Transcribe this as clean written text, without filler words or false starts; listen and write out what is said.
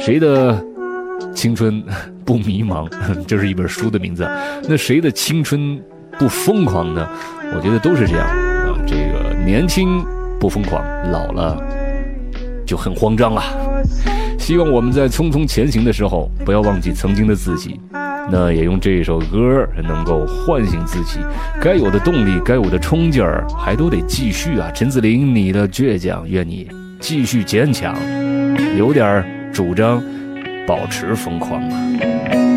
谁的青春不迷茫？这是一本书的名字。那谁的青春不疯狂呢？我觉得都是这样啊。这个年轻不疯狂，老了就很慌张啊。希望我们在匆匆前行的时候，不要忘记曾经的自己。那也用这首歌能够唤醒自己，该有的动力，该有的冲劲儿，还都得继续啊。陈子玲，你的倔强，愿你继续坚强，有点主张保持疯狂啊。